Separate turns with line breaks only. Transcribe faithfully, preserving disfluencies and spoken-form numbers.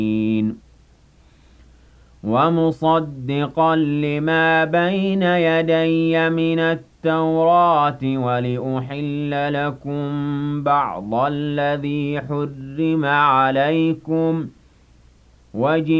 وَمُصَدِّقًا لِّمَا بَيْنَ يَدَيَّ مِنَ التَّوْرَاةِ وَلِأُحِلَّ لَكُم بَعْضَ الَّذِي حُرِّمَ عَلَيْكُمْ ۚ